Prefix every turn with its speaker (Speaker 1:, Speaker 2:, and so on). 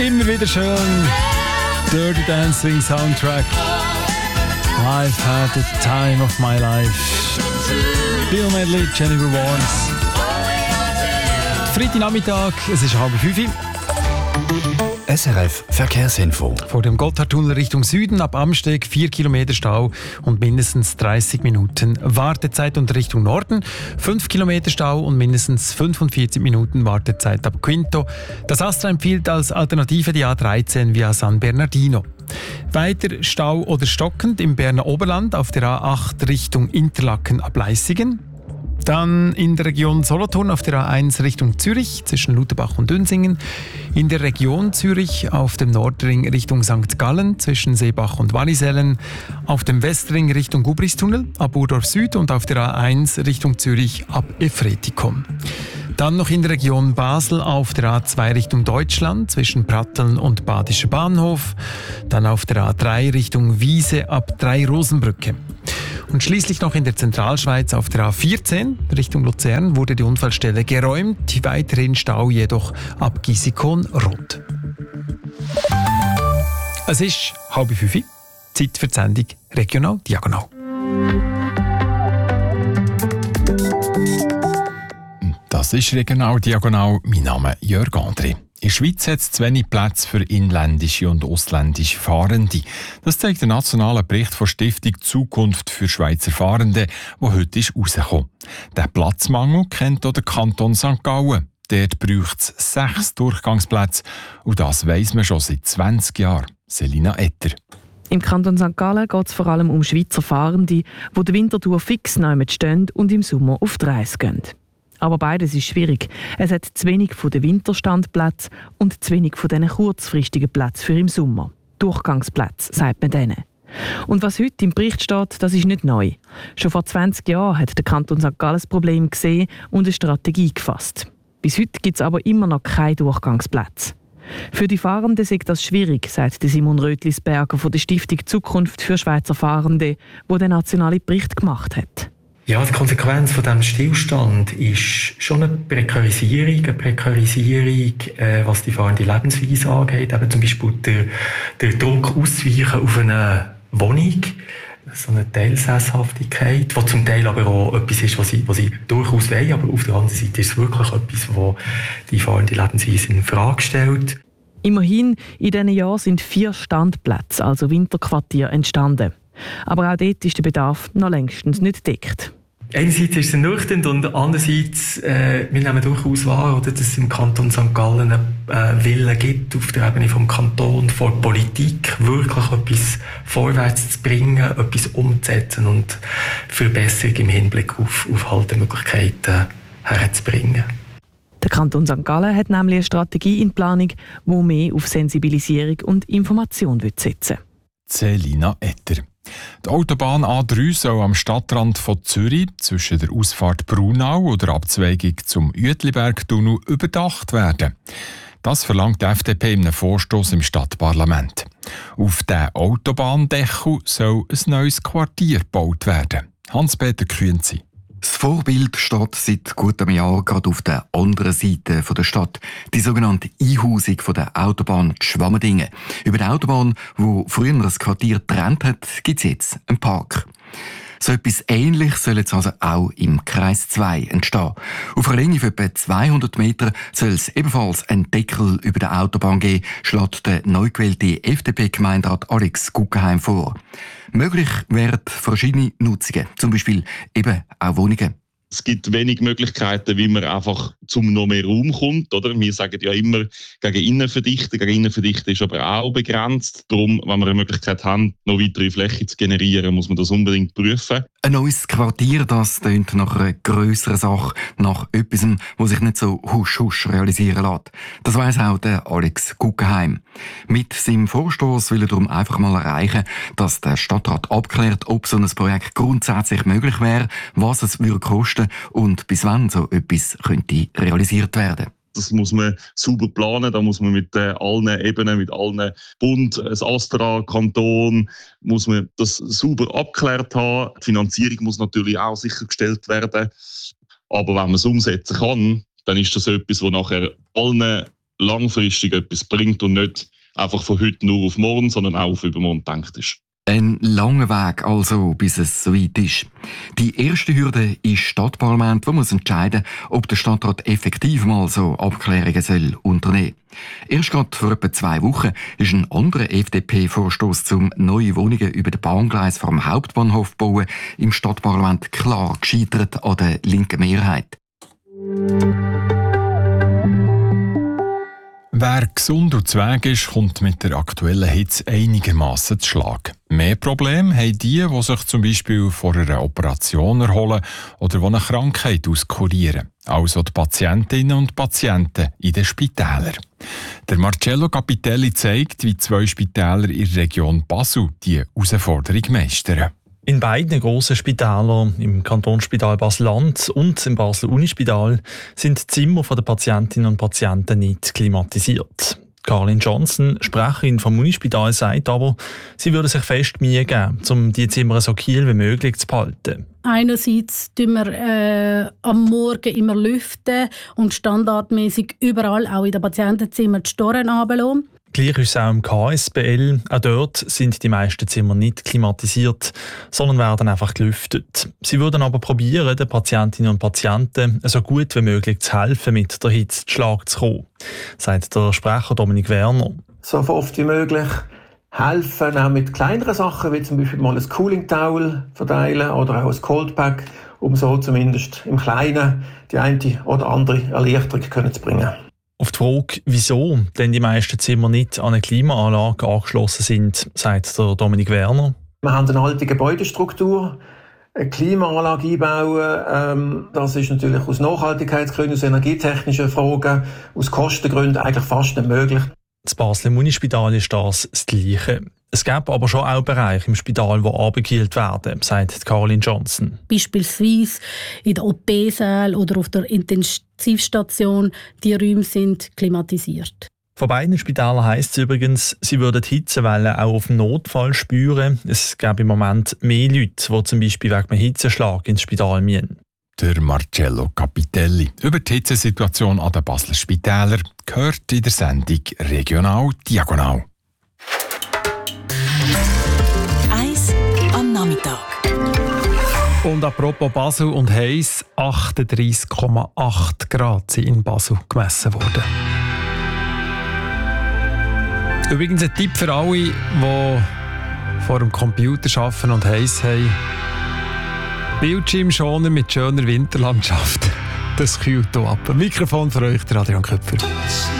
Speaker 1: Immer wieder schön. Dirty Dancing Soundtrack. I've had the time of my life. Bill Medley, Jennifer Warnes. Freitagnachmittag, es ist 4:30.
Speaker 2: SRF Verkehrsinfo.
Speaker 1: Vor dem Gotthardtunnel Richtung Süden ab Amsteg 4 Kilometer Stau und mindestens 30 Minuten Wartezeit, und Richtung Norden 5 Kilometer Stau und mindestens 45 Minuten Wartezeit ab Quinto. Das Astra empfiehlt als Alternative die A13 via San Bernardino. Weiter Stau oder stockend im Berner Oberland auf der A8 Richtung Interlaken ab Leissigen. Dann in der Region Solothurn auf der A1 Richtung Zürich zwischen Lutherbach und Dünsingen. In der Region Zürich auf dem Nordring Richtung St. Gallen zwischen Seebach und Wallisellen. Auf dem Westring Richtung Gubristunnel ab Urdorf Süd und auf der A1 Richtung Zürich ab Efretikum. Dann noch in der Region Basel auf der A2 Richtung Deutschland zwischen Pratteln und Badischer Bahnhof. Dann auf der A3 Richtung Wiese ab Drei-Rosenbrücke. Und schließlich noch in der Zentralschweiz auf der A14 Richtung Luzern wurde die Unfallstelle geräumt. Weiterhin Stau jedoch ab Gisikon-Rot. Es ist 4:30. Zeit für die Sendung Regional Diagonal.
Speaker 2: Das ist Regional Diagonal. Mein Name ist Jörg André. In der Schweiz hat es zu wenig Plätze für inländische und ausländische Fahrende. Das zeigt der nationale Bericht von Stiftung Zukunft für Schweizer Fahrende, der heute rausgekommen ist. Den Platzmangel kennt auch der Kanton St. Gallen. Dort braucht es 6 Durchgangsplätze. Und das weiss man schon seit 20 Jahren. Selina Etter.
Speaker 3: Im Kanton St. Gallen geht es vor allem um Schweizer Fahrende, die den Winter durch fix neu stehen und im Sommer auf die Reise gehen. Aber beides ist schwierig. Es hat zu wenig von den Winterstandplätzen und zu wenig von diesen kurzfristigen Plätzen für im Sommer. Durchgangsplätze, sagt man denen. Und was heute im Bericht steht, das ist nicht neu. Schon vor 20 Jahren hat der Kanton St. Gallen das Problem gesehen und eine Strategie gefasst. Bis heute gibt es aber immer noch keine Durchgangsplätze. Für die Fahrenden ist das schwierig, sagt Simon Rötlisberger von der Stiftung Zukunft für Schweizer Fahrende, die den nationalen Bericht gemacht hat.
Speaker 4: Ja, die Konsequenz von diesem Stillstand ist schon eine Prekarisierung, was die fahrende Lebensweise angeht. Eben zum Beispiel der Druck auszuweichen auf eine Wohnung, so eine Teilsesshaftigkeit, die zum Teil aber auch etwas ist, was sie durchaus wollen, aber auf der anderen Seite ist es wirklich etwas, was die fahrende Lebensweise in Frage stellt.
Speaker 3: Immerhin, in diesen Jahren sind 4 Standplätze, also Winterquartiere, entstanden. Aber auch dort ist der Bedarf noch längstens nicht gedeckt.
Speaker 4: Einerseits ist es ernüchternd und andererseits, wir nehmen durchaus wahr, oder, dass es im Kanton St. Gallen einen Willen gibt, auf der Ebene vom Kanton, von der Politik, wirklich etwas vorwärts zu bringen, etwas umzusetzen und Verbesserung im Hinblick auf Haltemöglichkeiten herzubringen.
Speaker 3: Der Kanton St. Gallen hat nämlich eine Strategie in Planung, die mehr auf Sensibilisierung und Information setzen will.
Speaker 2: Selina Etter. Die Autobahn A3 soll am Stadtrand von Zürich zwischen der Ausfahrt Brunau und der Abzweigung zum Uetliberg-Tunnel überdacht werden. Das verlangt die FDP in einem Vorstoss im Stadtparlament. Auf diesem Autobahndeckel soll ein neues Quartier gebaut werden. Hans-Peter Künzi.
Speaker 5: Das Vorbild steht seit gutem Jahr gerade auf der anderen Seite der Stadt. Die sogenannte Einhausung von der Autobahn Schwammendingen. Über die Autobahn, die früher das Quartier getrennt hat, gibt es jetzt einen Park. So etwas Ähnliches soll jetzt also auch im Kreis 2 entstehen. Auf einer Länge von etwa 200 Metern soll es ebenfalls einen Deckel über der Autobahn geben, schlägt der neu gewählte FDP-Gemeinderat Alex Guggenheim vor. Möglich wären verschiedene Nutzungen, zum Beispiel eben auch Wohnungen.
Speaker 6: Es gibt wenig Möglichkeiten, wie man einfach zum noch mehr Raum kommt. Oder? Wir sagen ja immer, gegen Innenverdichten. Gegen Innenverdichten ist aber auch begrenzt. Darum, wenn wir eine Möglichkeit haben, noch weitere Fläche zu generieren, muss man das unbedingt prüfen.
Speaker 5: Ein neues Quartier, das klingt nach einer grösseren Sache, nach etwas, was sich nicht so husch-husch realisieren lässt. Das weiss auch der Alex Guggenheim. Mit seinem Vorstoss will er darum einfach mal erreichen, dass der Stadtrat abklärt, ob so ein Projekt grundsätzlich möglich wäre, was es würde kosten und bis wann so etwas könnte realisiert werden.
Speaker 6: Das muss man sauber planen, da muss man mit allen Ebenen, mit allen Bund, das Astra, Kanton, muss man das sauber abgeklärt haben. Die Finanzierung muss natürlich auch sichergestellt werden. Aber wenn man es umsetzen kann, dann ist das etwas, was nachher allen langfristig etwas bringt und nicht einfach von heute nur auf morgen, sondern auch auf übermorgen gedacht ist.
Speaker 5: Ein langer Weg also, bis es soweit ist. Die erste Hürde ist das Stadtparlament, das muss entscheiden, ob der Stadtrat effektiv mal so Abklärungen soll unternehmen. Erst gerade vor etwa 2 Wochen ist ein anderer FDP-Vorstoß zum neue Wohnungen über den Bahngleis vor dem Hauptbahnhof bauen im Stadtparlament klar gescheitert an der linken Mehrheit.
Speaker 2: Wer gesund und zweg ist, kommt mit der aktuellen Hitze einigermaßen zu Schlag. Mehr Probleme haben die sich zum Beispiel vor einer Operation erholen oder die eine Krankheit auskurieren. Also die Patientinnen und Patienten in den Spitälern. Der Marcello Capitelli zeigt, wie 2 Spitäler in der Region Basel die Herausforderung meistern.
Speaker 7: In beiden grossen Spitälern, im Kantonsspital Basel-Land und im Basel-Unispital, sind die Zimmer der Patientinnen und Patienten nicht klimatisiert. Caroline Johnson, Sprecherin vom Unispital, sagt aber, sie würde sich fest Mühe geben, um die Zimmer so kühl wie möglich zu behalten.
Speaker 8: Einerseits tun wir am Morgen immer lüften und standardmäßig überall, auch in den Patientenzimmern, die Storen runterlassen.
Speaker 7: Gleich ist es auch im KSBL. Auch dort sind die meisten Zimmer nicht klimatisiert, sondern werden einfach gelüftet. Sie würden aber probieren, den Patientinnen und Patienten so gut wie möglich zu helfen, mit der Hitze zu Schlag zu kommen, sagt der Sprecher Dominik Werner.
Speaker 9: So oft wie möglich helfen, auch mit kleineren Sachen, wie zum Beispiel mal ein Cooling Towel verteilen oder auch ein Cold Pack, um so zumindest im Kleinen die eine oder andere Erleichterung zu bringen.
Speaker 7: Auf die Frage, wieso denn die meisten Zimmer nicht an eine Klimaanlage angeschlossen sind, sagt der Dominik Werner.
Speaker 9: Wir haben eine alte Gebäudestruktur, eine Klimaanlage einbauen. Das ist natürlich aus Nachhaltigkeitsgründen, aus energietechnischen Fragen, aus Kostengründen eigentlich fast nicht möglich.
Speaker 7: Das Basler Unispital ist das Gleiche. Es gäbe aber schon auch Bereiche im Spital, die abgekühlt werden, sagt Caroline Johnson.
Speaker 8: Beispielsweise in der OP-Saal oder auf der Intensivstation, die Räume sind klimatisiert.
Speaker 7: Von beiden Spitälern heisst es übrigens, sie würden die Hitzewelle auch auf den Notfall spüren. Es gäbe im Moment mehr Leute, die zum Beispiel wegen einem Hitzeschlag ins Spital müssen.
Speaker 2: Der Marcello Capitelli über die Hitzesituation an den Basler Spitälern gehört in der Sendung «Regional Diagonal».
Speaker 10: Am Nachmittag.
Speaker 1: Und apropos Basel und heiß, 38,8 Grad sind in Basel gemessen worden. Übrigens ein Tipp für alle, die vor dem Computer arbeiten und heiß haben. Bildschirmschoner mit schöner Winterlandschaft. Das kühlt hier ab. Mikrofon für euch, der Adrian Köpfer.